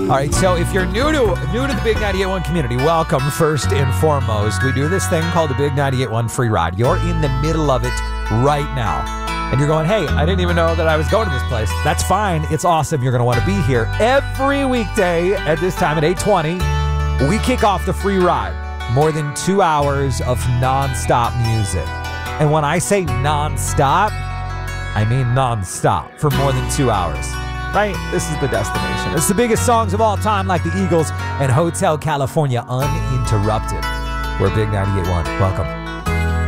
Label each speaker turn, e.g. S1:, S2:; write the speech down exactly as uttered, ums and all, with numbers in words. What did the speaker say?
S1: All right, so if you're new to new to the Big ninety-eight point one community, welcome first and foremost. We do this thing called the Big ninety-eight point one Free Ride. You're in the middle of it right now. And you're going, hey, I didn't even know that I was going to this place. That's fine. It's awesome. You're going to want to be here every weekday at this time at eight twenty. We kick off the free ride. More than two hours of nonstop music. And when I say nonstop, I mean nonstop for more than two hours. Right? This is the destination. It's the biggest songs of all time, like the Eagles and Hotel California Uninterrupted. We're Big ninety-eight point one. Welcome.